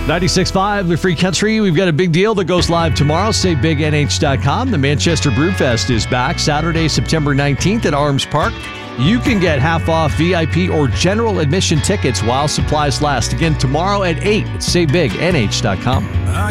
96.5, the Free Country. We've got a big deal that goes live tomorrow. SaveBigNH.com. The Manchester Brewfest is back Saturday, September 19th at Arms Park. You can get half off VIP or general admission tickets while supplies last. Again, tomorrow at 8 at SaveBigNH.com.